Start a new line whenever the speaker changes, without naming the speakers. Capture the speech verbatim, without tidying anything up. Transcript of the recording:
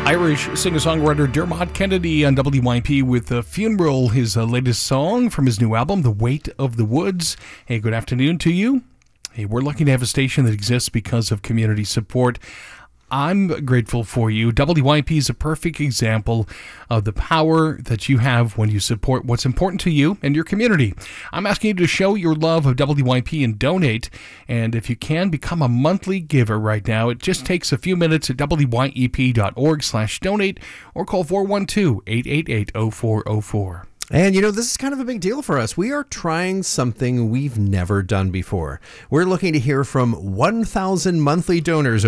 Irish singer-songwriter Dermot Kennedy on W Y P with The Funeral, his uh, latest song from his new album, The Weight of the Woods. Hey, good afternoon to you. Hey, we're lucky to have a station that exists because of community support. I'm grateful for you. W Y P is a perfect example of the power that you have when you support what's important to you and your community. I'm asking you to show your love of W Y P and donate. And if you can, become a monthly giver right now. It just takes a few minutes at W Y E P dot org slash donate or call four one two, eight eight eight, zero four zero four.
And, you know, this is kind of a big deal for us. We are trying something we've never done before. We're looking to hear from one thousand monthly donors